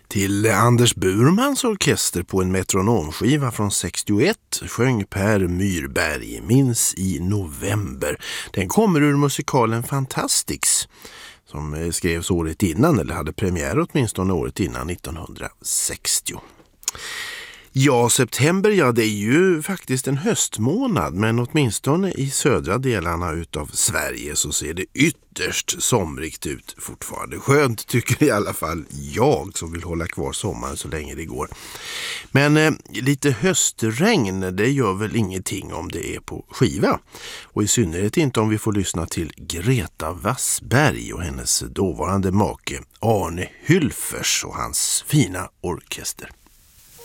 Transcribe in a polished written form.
Till Anders Burmans orkester på en metronomskiva från 61 sjöng Per Myrberg Minns i november. Den kommer ur musikalen Fantastics som skrevs året innan, eller hade premiär åtminstone året innan, 1960. Ja, september, ja, det är ju faktiskt en höstmånad, men åtminstone i södra delarna utav Sverige så ser det ytterst somrigt ut fortfarande. Skönt tycker i alla fall jag som vill hålla kvar sommaren så länge det går. Men lite höstregn, det gör väl ingenting om det är på skiva. Och i synnerhet inte om vi får lyssna till Greta Wassberg och hennes dåvarande make Arne Hülfers och hans fina orkester.